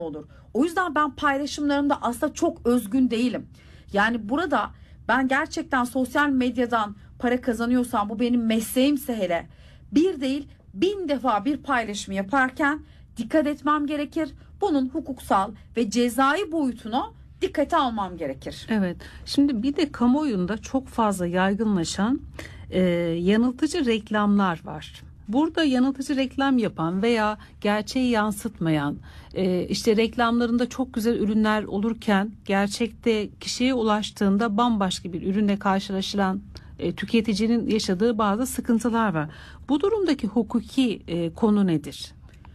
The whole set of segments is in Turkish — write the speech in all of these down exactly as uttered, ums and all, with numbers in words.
olur. O yüzden ben paylaşımlarımda aslında çok özgün değilim. Yani burada ben gerçekten sosyal medyadan para kazanıyorsam, bu benim mesleğimse hele, bir değil bin defa bir paylaşım yaparken dikkat etmem gerekir. Bunun hukuksal ve cezai boyutunu dikkate almam gerekir. Evet. Şimdi bir de kamuoyunda çok fazla yaygınlaşan e, yanıltıcı reklamlar var. Burada yanıltıcı reklam yapan veya gerçeği yansıtmayan, e, işte reklamlarında çok güzel ürünler olurken gerçekte kişiye ulaştığında bambaşka bir ürünle karşılaşılan e, tüketicinin yaşadığı bazı sıkıntılar var. Bu durumdaki hukuki e, konu nedir?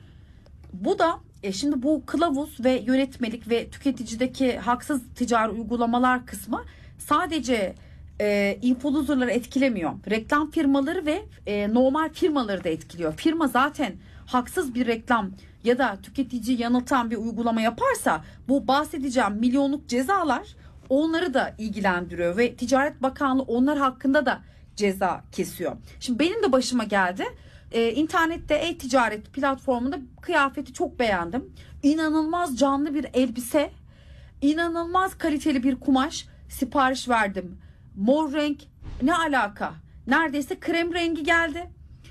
Bu da e, şimdi bu kılavuz ve yönetmelik ve tüketicideki haksız ticari uygulamalar kısmı sadece e, influencer'ları etkilemiyor. Reklam firmaları ve e, normal firmaları da etkiliyor. Firma zaten haksız bir reklam ya da tüketici yanıltan bir uygulama yaparsa bu bahsedeceğim milyonluk cezalar onları da ilgilendiriyor ve Ticaret Bakanlığı onlar hakkında da ceza kesiyor. Şimdi benim de başıma geldi. Ee, internette e-ticaret platformunda kıyafeti çok beğendim. İnanılmaz canlı bir elbise, inanılmaz kaliteli bir kumaş sipariş verdim. Mor renk, ne alaka? Neredeyse krem rengi geldi.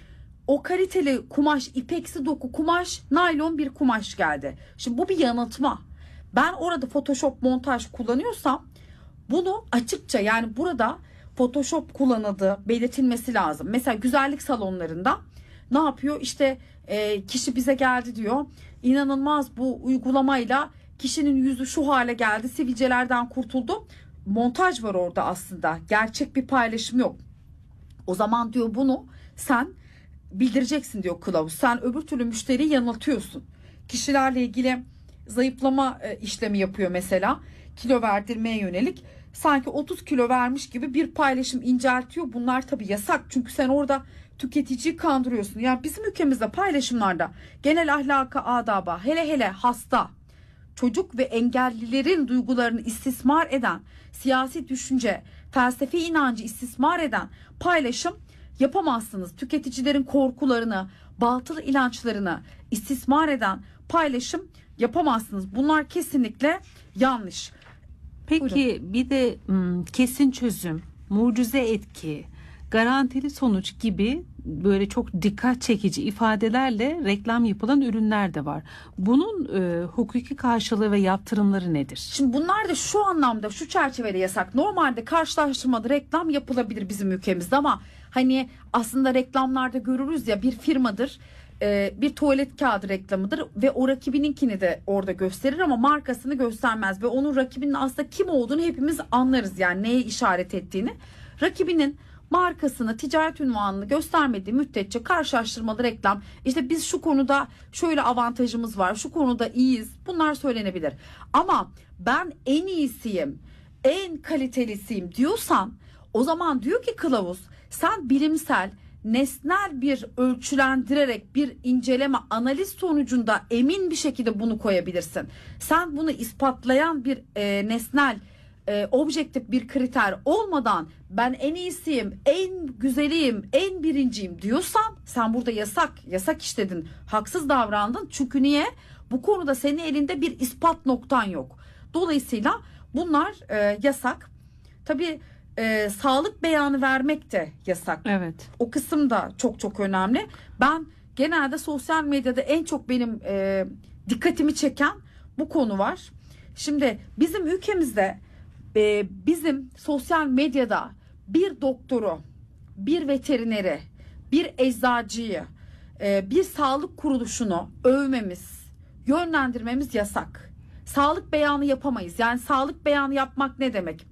O kaliteli kumaş, ipeksi doku kumaş, naylon bir kumaş geldi. Şimdi bu bir yanıltma. Ben orada Photoshop montaj kullanıyorsam bunu açıkça, yani burada Photoshop kullanıldığı belirtilmesi lazım. Mesela güzellik salonlarında ne yapıyor? İşte e, kişi bize geldi diyor. İnanılmaz bu uygulamayla kişinin yüzü şu hale geldi. Sivilcelerden kurtuldu. Montaj var orada aslında. Gerçek bir paylaşım yok. O zaman diyor bunu sen bildireceksin diyor kılavuz. Sen öbür türlü müşteriyi yanıltıyorsun. Kişilerle ilgili zayıflama e, işlemi yapıyor mesela. Kilo verdirmeye yönelik. Sanki otuz kilo vermiş gibi bir paylaşım inceltiyor. Bunlar tabii yasak. Çünkü sen orada tüketiciyi kandırıyorsun. Yani bizim ülkemizde paylaşımlarda genel ahlaka, adaba, hele hele hasta, çocuk ve engellilerin duygularını istismar eden, siyasi düşünce, felsefi inancı istismar eden paylaşım yapamazsınız. Tüketicilerin korkularını, batıl inançlarını istismar eden paylaşım yapamazsınız. Bunlar kesinlikle yanlış. Peki Buyurun. bir de kesin çözüm, mucize etki, garantili sonuç gibi böyle çok dikkat çekici ifadelerle reklam yapılan ürünler de var. Bunun e, hukuki karşılığı ve yaptırımları nedir? Şimdi bunlar da şu anlamda, şu çerçevede yasak. Normalde karşılaştırmalı reklam yapılabilir bizim ülkemizde ama hani aslında reklamlarda görürüz ya, bir firmadır, bir tuvalet kağıdı reklamıdır ve o rakibininkini de orada gösterir ama markasını göstermez ve onun rakibinin aslında kim olduğunu hepimiz anlarız, yani neye işaret ettiğini. Rakibinin markasını, ticaret unvanını göstermediği müddetçe karşılaştırmalı reklam, işte biz şu konuda şöyle avantajımız var, şu konuda iyiyiz, bunlar söylenebilir. Ama ben en iyisiyim, en kalitelisiyim diyorsan, o zaman diyor ki kılavuz, sen bilimsel, nesnel bir ölçülendirerek bir inceleme, analiz sonucunda emin bir şekilde bunu koyabilirsin. Sen bunu ispatlayan bir e, nesnel, e, objektif bir kriter olmadan ben en iyisiyim, en güzeliyim, en birinciyim diyorsan sen burada yasak, yasak işledin, haksız davrandın. Çünkü niye? Bu konuda senin elinde bir ispat noktan yok. Dolayısıyla bunlar e, yasak. Tabii E, sağlık beyanı vermek de yasak. Evet. O kısım da çok çok önemli. Ben genelde sosyal medyada en çok benim e, dikkatimi çeken bu konu var. Şimdi bizim ülkemizde e, bizim sosyal medyada bir doktoru, bir veterineri, bir eczacıyı, e, bir sağlık kuruluşunu övmemiz, yönlendirmemiz yasak. Sağlık beyanı yapamayız. Yani sağlık beyanı yapmak ne demek?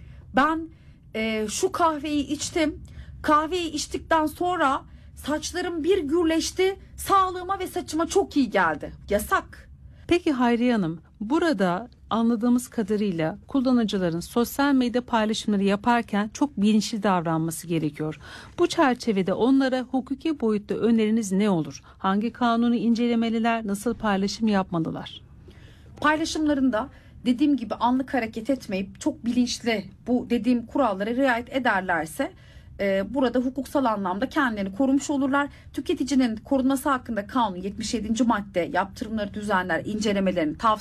Ben e, şu kahveyi içtim. Kahveyi içtikten sonra saçlarım bir gürleşti. Sağlığıma ve saçıma çok iyi geldi. Yasak. Peki Hayriye Hanım, burada anladığımız kadarıyla kullanıcıların sosyal medya paylaşımları yaparken çok bilinçli davranması gerekiyor. Bu çerçevede onlara hukuki boyutta öneriniz ne olur? Hangi kanunu incelemeliler, nasıl paylaşım yapmalılar? Paylaşımlarında dediğim gibi anlık hareket etmeyip çok bilinçli bu dediğim kurallara riayet ederlerse e, burada hukuksal anlamda kendilerini korumuş olurlar. Tüketicinin korunması hakkında kanun yetmiş yedinci madde yaptırımları düzenler, incelemelerini tavsiye